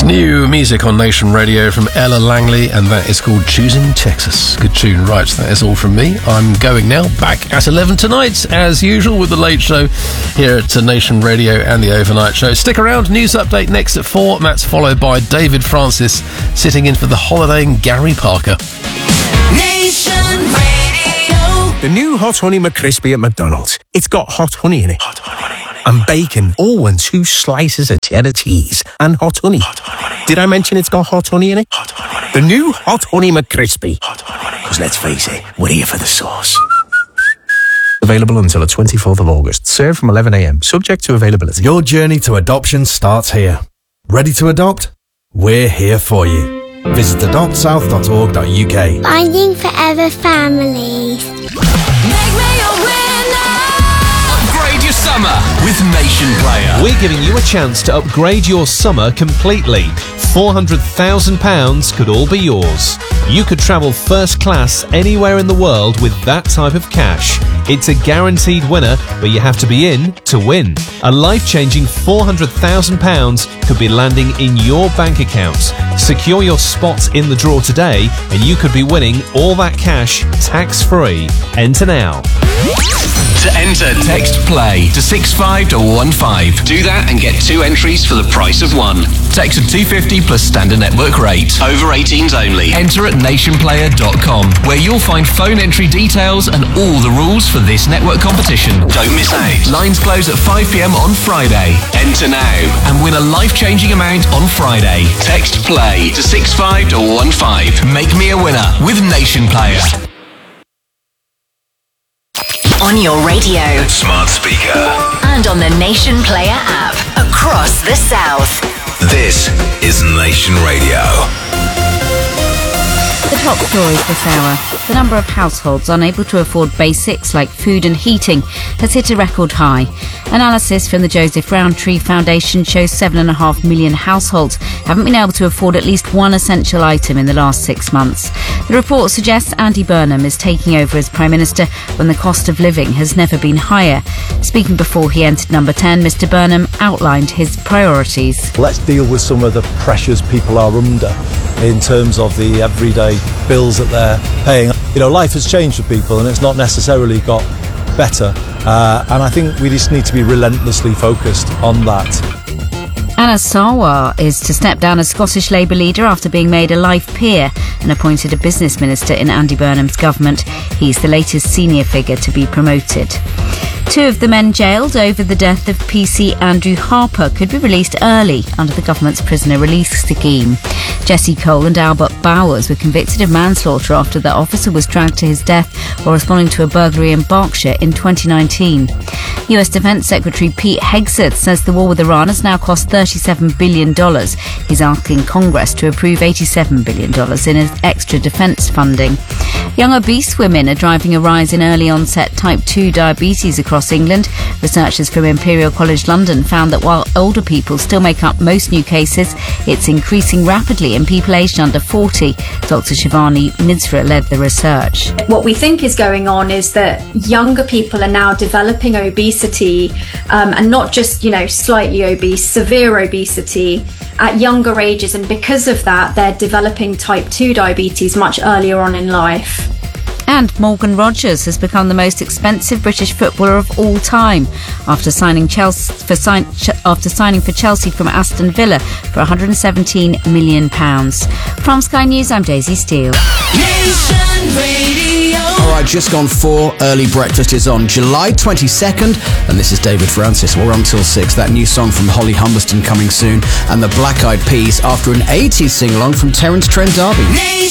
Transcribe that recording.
New music on Nation Radio from Ella Langley, and that is called Choosing Texas. Good tune. Right, that is all from me. I'm going now, back at 11 tonight, as usual, with the Late Show here at Nation Radio and the Overnight Show. Stick around, news update next at 4. That's followed by David Francis sitting in for the holidaying Gary Parker. Nation Radio. The new Hot Honey McCrispy at McDonald's. It's got hot honey in it. Hot honey. And bacon, all in 2 slices of cheddar cheese and hot honey. Did I mention it's got hot honey in it? Hot honey. The new Hot Honey McCrispy. Because let's face it, we're here for the sauce. Available until the 24th of August. Served from 11 a.m. Subject to availability. Your journey to adoption starts here. Ready to adopt? We're here for you. Visit adoptsouth.org.uk. Finding Forever Families. Make me a winner. Upgrade your summer with Nation Player. We're giving you a chance to upgrade your summer completely. £400,000 could all be yours. You could travel first class anywhere in the world with that type of cash. It's a guaranteed winner, but you have to be in to win. A life-changing £400,000 could be landing in your bank account. Secure your spot in the draw today, and you could be winning all that cash tax-free. Enter now. To enter, text PLAY to 65215. Do that and get 2 entries for the price of 1. Text of $2.50 plus standard network rate. Over 18s only. Enter at nationplayer.com, where you'll find phone entry details and all the rules for this network competition. Don't miss out. Lines close at 5 p.m. on Friday. Enter now and win a life-changing amount on Friday. Text PLAY to 65215. Make me a winner with Nation Player. On your radio, Smart speaker, and on the Nation Player app across the South. this is Nation Radio. The top stories this hour. The number of households unable to afford basics like food and heating has hit a record high. Analysis from the Joseph Rowntree Foundation shows 7.5 million households haven't been able to afford at least one essential item in the last 6 months. The report suggests Andy Burnham is taking over as Prime Minister when the cost of living has never been higher. Speaking before he entered number 10, Mr Burnham outlined his priorities. Let's deal with some of the pressures people are under in terms of the everyday bills that they're paying. You know, life has changed for people and it's not necessarily got better. And I think we just need to be relentlessly focused on that. Anna Sarwar is to step down as Scottish Labour leader after being made a life peer and appointed a business minister in Andy Burnham's government. He's the latest senior figure to be promoted. 2 of the men jailed over the death of PC Andrew Harper could be released early under the government's prisoner release scheme. Jesse Cole and Albert Bowers were convicted of manslaughter after their officer was dragged to his death while responding to a burglary in Berkshire in 2019. US Defence Secretary Pete Hegseth says the war with Iran has now cost $37 billion. He's asking Congress to approve $87 billion in extra defence funding. Young obese women are driving a rise in early onset type 2 diabetes across England. Researchers from Imperial College London found that while older people still make up most new cases, it's increasing rapidly in people aged under 40. Dr. Shivani Mizra led the research. What we think is going on is that younger people are now developing obesity, and not just, slightly obese, severe obesity at younger ages, and because of that they're developing type 2 diabetes much earlier on in life. And Morgan Rogers has become the most expensive British footballer of all time after signing for Chelsea from Aston Villa for £117 million. From Sky News, I'm Daisy Steele. Nation Radio. Alright, just gone 4. Early breakfast is on July 22nd, and this is David Francis. We're on till 6. That new song from Holly Humberston coming soon, and the Black Eyed Peas after an 80s sing-along from Terence Trent D'Arby.